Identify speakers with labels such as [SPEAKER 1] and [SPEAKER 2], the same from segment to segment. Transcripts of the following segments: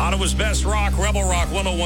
[SPEAKER 1] Ottawa's best rock, Rebel Rock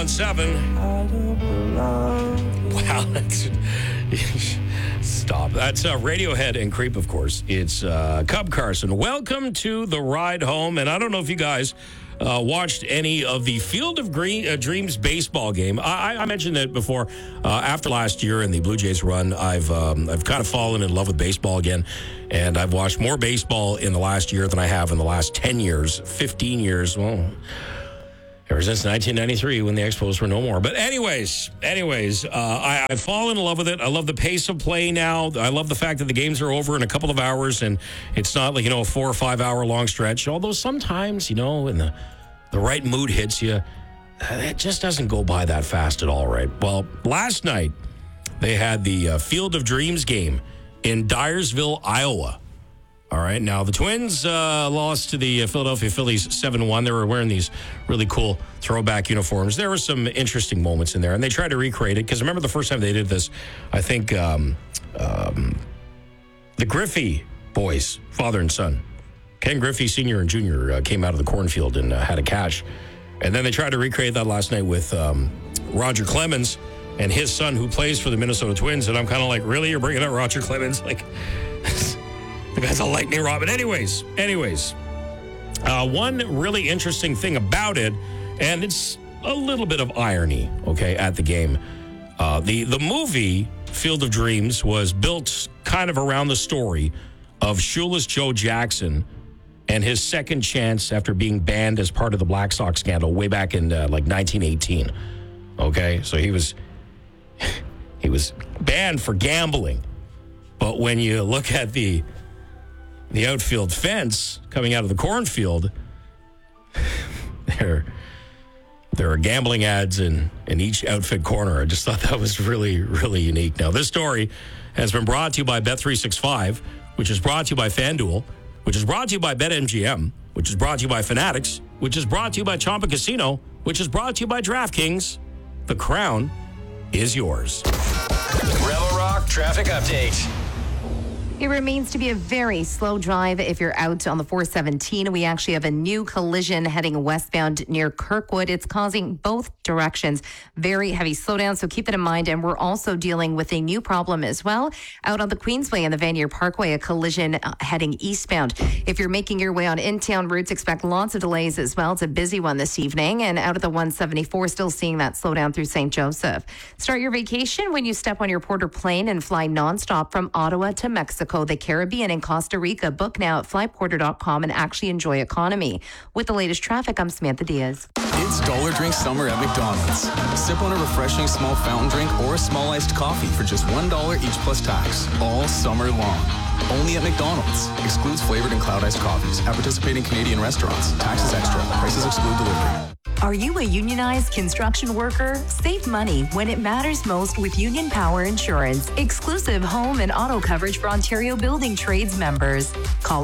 [SPEAKER 1] 1017. Wow, that's... Stop. That's Radiohead and Creep, of course. It's Cub Carson. Welcome to the ride home. And I don't know if you guys watched any of the Field of Dreams baseball game. I mentioned it before. After last year and the Blue Jays run, I've kind of fallen in love with baseball again. And I've watched more baseball in the last year than I have in the last 10 years, 15 years. Well, ever since 1993 when the Expos were no more. But anyways, I've fallen in love with it. I love the pace of play now. I love the fact that the games are over in a couple of hours and it's not like, a 4 or 5 hour long stretch. Although sometimes, when the right mood hits you, it just doesn't go by that fast at all, right? Well, last night they had the Field of Dreams game in Dyersville, Iowa. All right. Now, the Twins lost to the Philadelphia Phillies 7-1. They were wearing these really cool throwback uniforms. There were some interesting moments in there, and they tried to recreate it. Because remember the first time they did this, I think the Griffey boys, father and son, Ken Griffey Sr. and Jr. Came out of the cornfield and had a catch. And then they tried to recreate that last night with Roger Clemens and his son, who plays for the Minnesota Twins. And I'm kind of like, really? You're bringing out Roger Clemens? Like... The guy's a lightning rod. But anyways, one really interesting thing about it, and it's a little bit of irony, okay, at the game. The movie Field of Dreams was built kind of around the story of shoeless Joe Jackson and his second chance after being banned as part of the Black Sox scandal way back in 1918. Okay, so he was banned for gambling. But when you look at the outfield fence coming out of the cornfield, there are gambling ads in each outfit corner. I just thought that was really, really unique. Now, this story has been brought to you by Bet365, which is brought to you by FanDuel, which is brought to you by BetMGM, which is brought to you by Fanatics, which is brought to you by Chompa Casino, which is brought to you by DraftKings. The crown is yours.
[SPEAKER 2] Rebel Rock Traffic Update.
[SPEAKER 3] It remains to be a very slow drive if you're out on the 417. We actually have a new collision heading westbound near Kirkwood. It's causing both directions very heavy slowdown, so keep that in mind. And we're also dealing with a new problem as well. Out on the Queensway and the Vanier Parkway, a collision heading eastbound. If you're making your way on in-town routes, expect lots of delays as well. It's a busy one this evening. And out at the 174, still seeing that slowdown through St. Joseph. Start your vacation when you step on your Porter plane and fly nonstop from Ottawa to Mexico, the Caribbean, and Costa Rica. Book now at flyporter.com and actually enjoy economy. With the latest traffic, I'm Samantha Diaz.
[SPEAKER 4] It's Dollar Drink Summer at McDonald's. Sip on a refreshing small fountain drink or a small iced coffee for just $1 each plus tax all summer long. Only at McDonald's. Excludes flavored and cloud iced coffees at participating Canadian restaurants. Taxes extra. Prices exclude delivery.
[SPEAKER 5] Are you a unionized construction worker? Save money when it matters most with Union Power Insurance. Exclusive home and auto coverage for Ontario Building Trades members. Call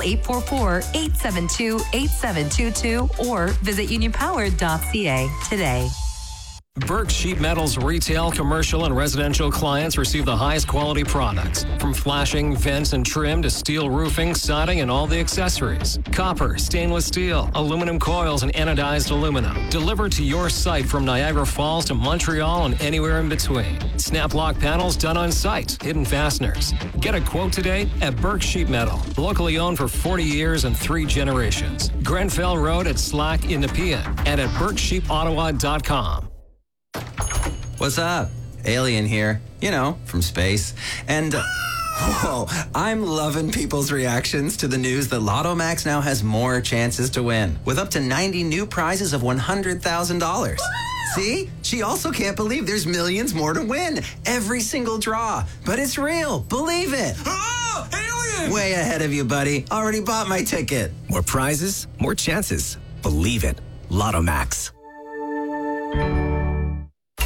[SPEAKER 5] 844-872-8722 or visit unionpower.ca today.
[SPEAKER 6] Burke Sheet Metal's retail, commercial, and residential clients receive the highest quality products. From flashing, vents, and trim to steel roofing, siding, and all the accessories. Copper, stainless steel, aluminum coils, and anodized aluminum. Delivered to your site from Niagara Falls to Montreal and anywhere in between. Snap lock panels done on site. Hidden fasteners. Get a quote today at Burke Sheet Metal. Locally owned for 40 years and 3 generations. Grenfell Road at Slack in Nepean and at BurkeSheetOttawa.com.
[SPEAKER 7] What's up? Alien here, from space. And, I'm loving people's reactions to the news that Lotto Max now has more chances to win, with up to 90 new prizes of $100,000. See? She also can't believe there's millions more to win. Every single draw. But it's real. Believe it.
[SPEAKER 4] Oh, alien!
[SPEAKER 7] Way ahead of you, buddy. Already bought my ticket.
[SPEAKER 8] More prizes, more chances. Believe it. Lotto Max.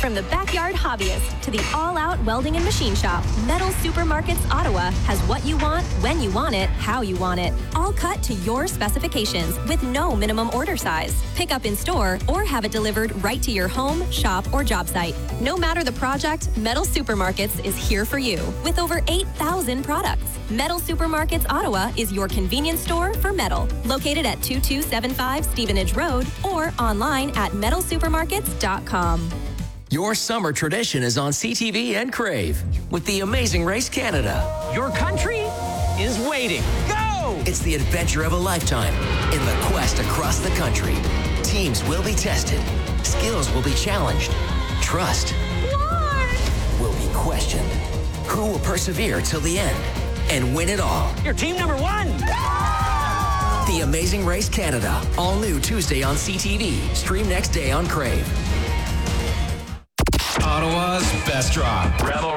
[SPEAKER 8] From the backyard hobbyist to the all-out welding and machine shop, Metal Supermarkets Ottawa has what you want, when you want it, how you want it. All cut to your specifications with no minimum order size. Pick up in store or have it delivered right to your home, shop, or job site. No matter the project, Metal Supermarkets is here for you with over 8,000 products. Metal Supermarkets Ottawa is your convenience store for metal. Located at 2275 Stevenage Road or online at metalsupermarkets.com.
[SPEAKER 9] Your summer tradition is on CTV and Crave with the Amazing Race Canada.
[SPEAKER 10] Your country is waiting. Go!
[SPEAKER 9] It's the adventure of a lifetime in the quest across the country. Teams will be tested. Skills will be challenged. Trust will be questioned. Who will persevere till the end and win it all?
[SPEAKER 10] You're team number one.
[SPEAKER 9] The Amazing Race Canada. All new Tuesday on CTV. Stream next day on Crave.
[SPEAKER 2] Ottawa's best rock. Rebel